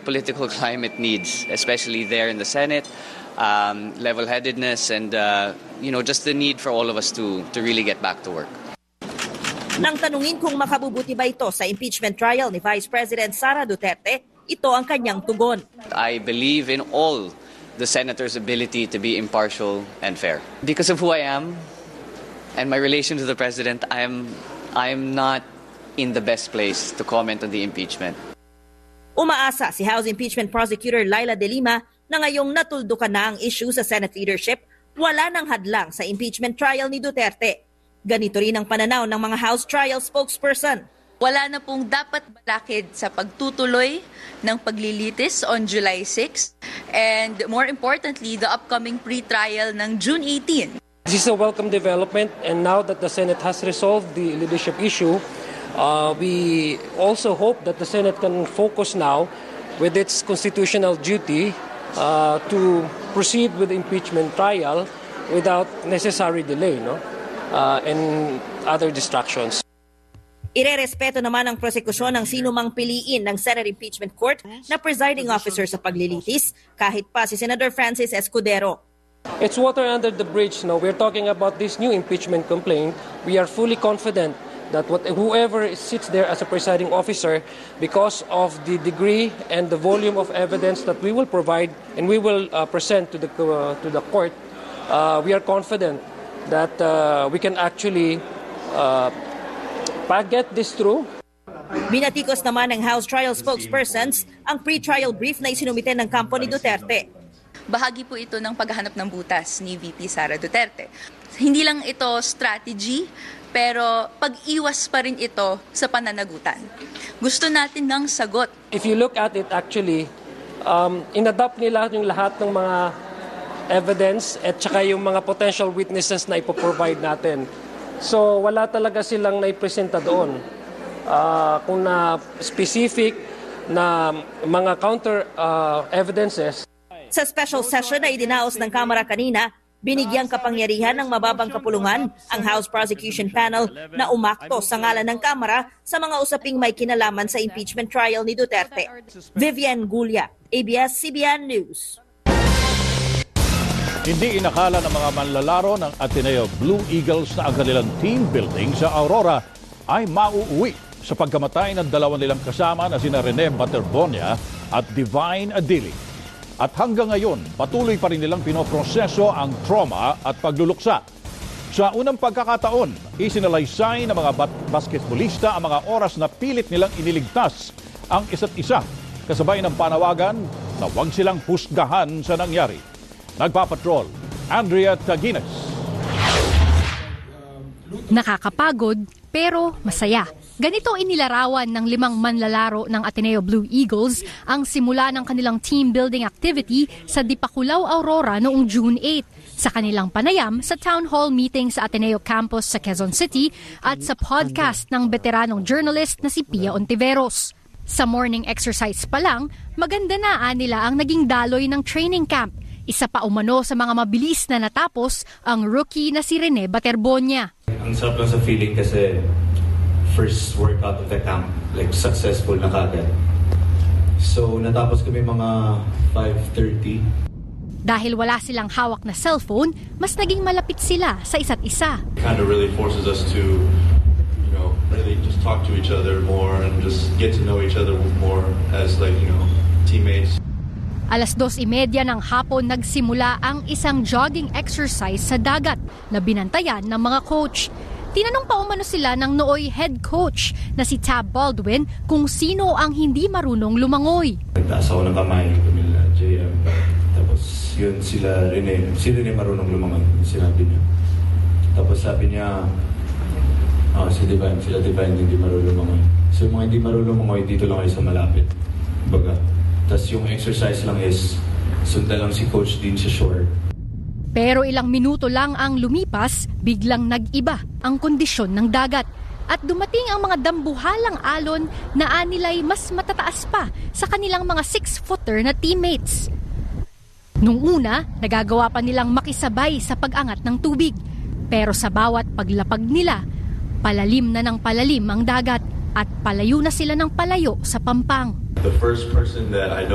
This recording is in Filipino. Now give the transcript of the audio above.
political climate needs, especially there in the Senate, level-headedness and just the need for all of us to really get back to work. Nang tanungin kung makabubuti ba ito sa impeachment trial ni Vice President Sara Duterte, ito ang kanyang tugon. I believe in all the senators' ability to be impartial and fair. Because of who I am and my relation to the president, I am not in the best place to comment on the impeachment. Umaasa si House Impeachment Prosecutor Laila De Lima na ngayong natuldukan na ang issue sa Senate leadership, wala nang hadlang sa impeachment trial ni Duterte. Ganito rin ang pananaw ng mga House trial spokesperson. Wala na pong dapat balakid sa pagtutuloy ng paglilitis on July 6 and more importantly, the upcoming pre-trial ng June 18. This is a welcome development, and now that the Senate has resolved the leadership issue, we also hope that the Senate can focus now with its constitutional duty to proceed with the impeachment trial without necessary delay, and other distractions. Irerespeto naman ang prosekusyon ng sino mang piliin ng Senate Impeachment Court na presiding officer sa paglilitis, kahit pa si Senator Francis Escudero. It's water under the bridge. No? We're talking about this new impeachment complaint. We are fully confident that whoever sits there as a presiding officer, because of the degree and the volume of evidence that we will provide and we will present to the court, we are confident that we can actually get this through. Binatikos naman ng House trial spokespersons ang pre-trial brief na isinumite ng kampo ni Duterte. Bahagi po ito ng paghahanap ng butas ni VP Sara Duterte. Hindi lang ito strategy, pero pag-iwas pa rin ito sa pananagutan. Gusto natin ng sagot. If you look at it actually, in-adopt nila yung lahat ng mga evidence at saka yung mga potential witnesses na ipoprovide natin. So wala talaga silang naipresenta doon. Kung na specific na mga counter evidences. Sa special session na idinaos ng Kamara kanina, binigyang kapangyarihan ng mababang kapulungan ang House Prosecution Panel na umakto sa ngalan ng Kamara sa mga usaping may kinalaman sa impeachment trial ni Duterte. Vivian Gulia, ABS-CBN News. Hindi inakala ng mga manlalaro ng Ateneo Blue Eagles na ang kanilang team building sa Aurora ay mauuwi sa pagkamatay ng dalawa nilang kasama na sina Rene Baterbonia at Divine Adili. At hanggang ngayon, patuloy pa rin nilang pinoproseso ang trauma at pagluluksa. Sa unang pagkakataon, isinalaysay ng mga basketbolista ang mga oras na pilit nilang iniligtas ang isa't isa, kasabay ng panawagan na huwag silang husgahan sa nangyari. Nagpapatrol, Andrea Taguines. Nakakapagod pero masaya. Ganito inilarawan ng 5 manlalaro ng Ateneo Blue Eagles ang simula ng kanilang team building activity sa Dipakulaw, Aurora noong June 8 sa kanilang panayam sa town hall meeting sa Ateneo campus sa Quezon City at sa podcast ng veteranong journalist na si Pia Ontiveros. Sa morning exercise pa lang, maganda na nila ang naging daloy ng training camp. Isa pa umano sa mga mabilis na natapos ang rookie na si Rene Baterbonia. Ang sarap lang sa feeling kasi first workout of the camp, like successful na kagad. So natapos kami mga 5:30. Dahil wala silang hawak na cellphone, mas naging malapit sila sa isa't isa. Kind of really forces us to, really just talk to each other more and just get to know each other more as teammates. 2:30 ng hapon nagsimula ang isang jogging exercise sa dagat na binantayan ng mga coach. Tinanong pa umano sila ng nooy head coach na si Tab Baldwin kung sino ang hindi marunong lumangoy. Nagtaas ako ng kamay, pamilya, JM. Tapos yun sila Rene, si Rene marunong lumangoy, sinabi niya. Tapos sabi niya, sila Divine hindi marunong lumangoy. So yung mga hindi marunong lumangoy, dito lang kayo sa malapit. Baga. Tapos yung exercise lang is sundan lang si coach din sa shore. Pero ilang minuto lang ang lumipas, biglang nag-iba ang kondisyon ng dagat. At dumating ang mga dambuhalang alon na anilay mas matataas pa sa kanilang mga 6-footer na teammates. Nung una, nagagawa pa nilang makisabay sa pag-angat ng tubig. Pero sa bawat paglapag nila, palalim na ng palalim ang dagat at palayo na sila ng palayo sa pampang. The first person that I